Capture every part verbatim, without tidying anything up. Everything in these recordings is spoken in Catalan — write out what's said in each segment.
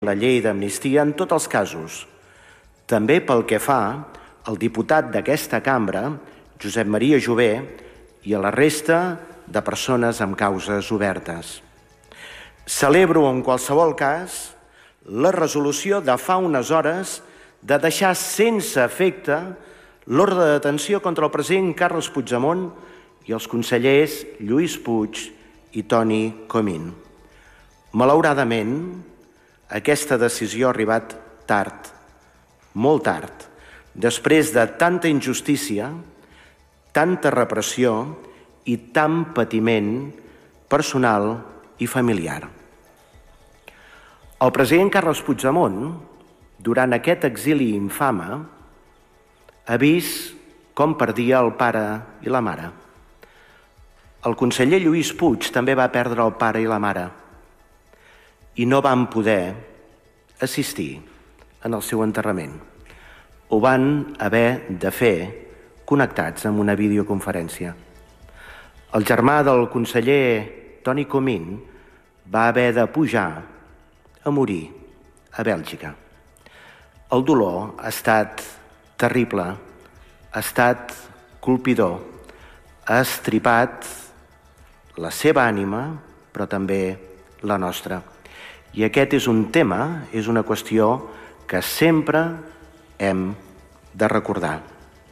la llei d'amnistia en tots els casos, també pel que fa al diputat d'aquesta cambra, Josep Maria Jové, i a la resta de persones amb causes obertes. Celebro en qualsevol cas la resolució de fa unes hores de deixar sense efecte l'ordre de detenció contra el president Carles Puigdemont i els consellers Lluís Puig i Toni Comín. Malauradament, aquesta decisió ha arribat tard, molt tard, després de tanta injustícia, tanta repressió i tant patiment personal i familiar. El president Carles Puigdemont, durant aquest exili infame, ha vist com perdia el pare i la mare. El conseller Lluís Puig també va perdre el pare i la mare i no van poder assistir en el seu enterrament. Ho van haver de fer connectats amb una videoconferència. El germà del conseller Toni Comín va haver de pujar a morir a Bèlgica. El dolor ha estat terrible, ha estat colpidor, ha estripat la seva ànima, però també la nostra. I aquest és un tema, és una qüestió que sempre hem de recordar.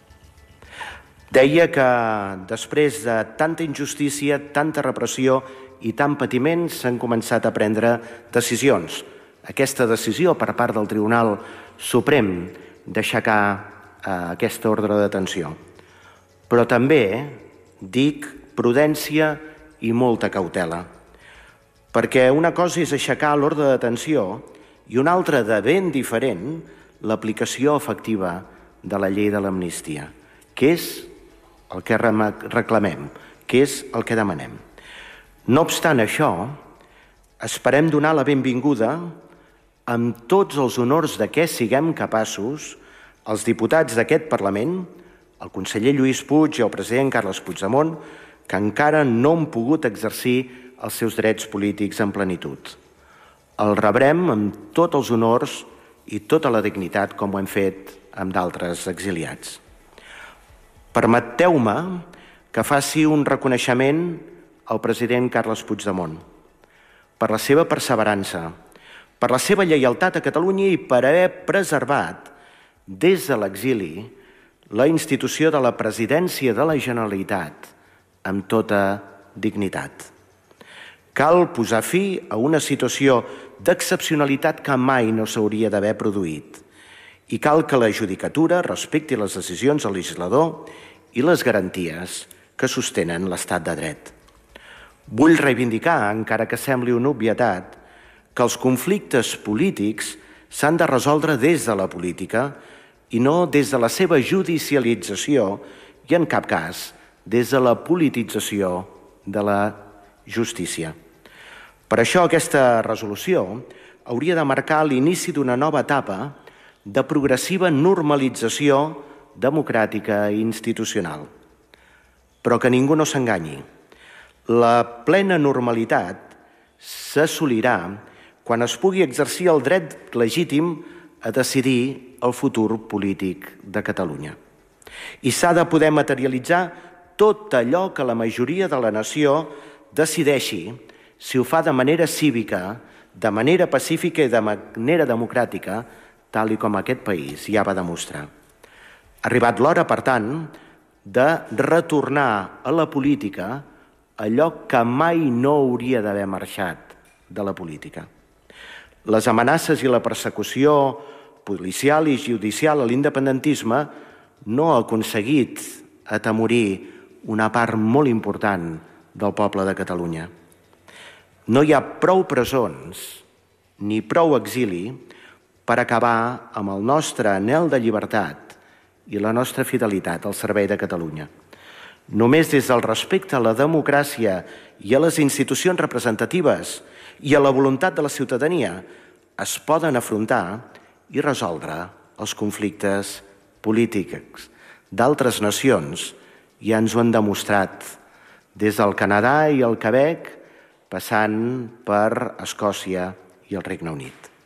Deia que després de tanta injustícia, tanta repressió i tant patiment s'han començat a prendre decisions. Aquesta decisió per part del Tribunal Suprem d'aixecar eh, aquesta ordre de detenció. Però també dic prudència i molta cautela, perquè una cosa és aixecar l'ordre de detenció i una altra de ben diferent l'aplicació efectiva de la llei de l'amnistia, que és el que reclamem, que és el que demanem. No obstant això, esperem donar la benvinguda amb tots els honors de què siguem capaços els diputats d'aquest Parlament, el conseller Lluís Puig i el president Carles Puigdemont, que encara no han pogut exercir els seus drets polítics en plenitud. El rebrem amb tots els honors i tota la dignitat com ho hem fet amb d'altres exiliats. Permeteu-me que faci un reconeixement al president Carles Puigdemont per la seva perseverança, per la seva lleialtat a Catalunya i per haver preservat des de l'exili la institució de la presidència de la Generalitat amb tota dignitat. Cal posar fi a una situació d'excepcionalitat que mai no s'hauria d'haver produït i cal que la judicatura respecti les decisions del legislador i les garanties que sostenen l'estat de dret. Vull reivindicar, encara que sembli una obvietat, que els conflictes polítics s'han de resoldre des de la política i no des de la seva judicialització i, en cap cas, des de la politització de la justícia. Per això aquesta resolució hauria de marcar l'inici d'una nova etapa de progressiva normalització democràtica i institucional. Però que ningú no s'enganyi. La plena normalitat s'assolirà quan es pugui exercir el dret legítim a decidir el futur polític de Catalunya. I s'ha de poder materialitzar tot allò que la majoria de la nació decideixi si ho fa de manera cívica, de manera pacífica i de manera democràtica, tal i com aquest país ja va demostrar. Ha arribat l'hora, per tant, de retornar a la política allò que mai no hauria d'haver marxat de la política. Les amenaces i la persecució policial i judicial a l'independentisme no ha aconseguit atemorir una part molt important del poble de Catalunya. No hi ha prou presons ni prou exili per acabar amb el nostre anhel de llibertat i la nostra fidelitat al servei de Catalunya. Només des del respecte a la democràcia i a les institucions representatives i a la voluntat de la ciutadania es poden afrontar i resoldre els conflictes polítics. D'altres nacions ja ens ho han demostrat, des del Canadà i el Quebec, passant per Escòcia i el Regne Unit.